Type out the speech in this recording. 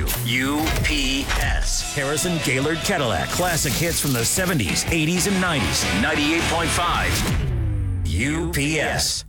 UPS. Harrison Gaylord Cadillac. Classic hits from the 70s, 80s, and 90s. 98.5 UPS.